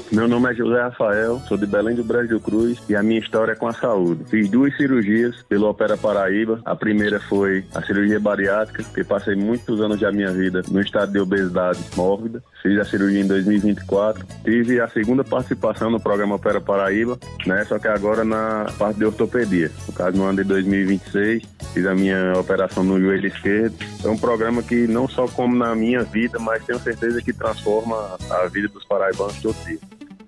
Meu nome é José Rafael, sou de Belém do Brejo do Cruz e a minha história é com a saúde. Fiz 2 cirurgias pelo Opera Paraíba. A primeira foi a cirurgia bariátrica, que passei muitos anos da minha vida no estado de obesidade mórbida. Fiz a cirurgia em 2024. Tive a segunda participação no programa Opera Paraíba, né? Só que agora na parte de ortopedia. No caso, no ano de 2026, fiz a minha operação no joelho esquerdo. É um programa que não só como na minha vida, mas tenho certeza que transforma a vida dos paraibanos todo dia.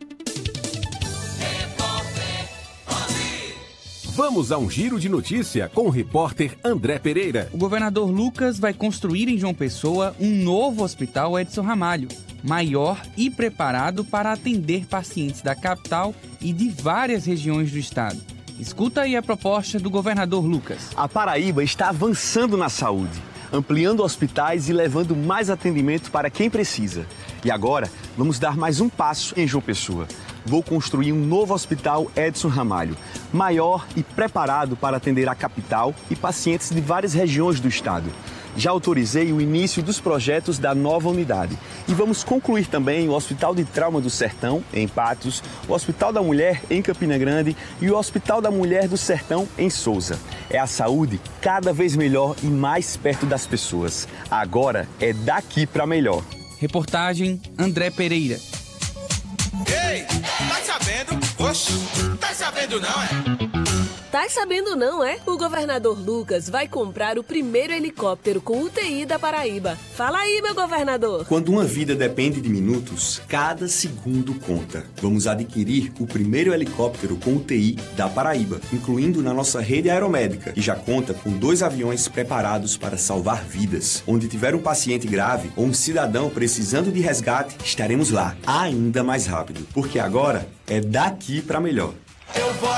Vamos a um giro de notícia com o repórter André Pereira. O governador Lucas vai construir em João Pessoa um novo hospital Edson Ramalho, maior e preparado para atender pacientes da capital e de várias regiões do estado. Escuta aí a proposta do governador Lucas. A Paraíba está avançando na saúde, ampliando hospitais e levando mais atendimento para quem precisa. E agora, vamos dar mais um passo em João Pessoa. Vou construir um novo hospital Edson Ramalho, maior e preparado para atender a capital e pacientes de várias regiões do estado. Já autorizei o início dos projetos da nova unidade. E vamos concluir também o Hospital de Trauma do Sertão, em Patos, o Hospital da Mulher, em Campina Grande e o Hospital da Mulher do Sertão, em Souza. É a saúde cada vez melhor e mais perto das pessoas. Agora é daqui para melhor. Reportagem André Pereira. Ei, tá sabendo? Oxe, tá sabendo não, é? Tá sabendo não, é? O governador Lucas vai comprar o primeiro helicóptero com UTI da Paraíba. Fala aí, meu governador. Quando uma vida depende de minutos, cada segundo conta. Vamos adquirir o primeiro helicóptero com UTI da Paraíba, incluindo na nossa rede aeromédica, que já conta com 2 aviões preparados para salvar vidas. Onde tiver um paciente grave ou um cidadão precisando de resgate, estaremos lá, ainda mais rápido. Porque agora é daqui para melhor. Eu vou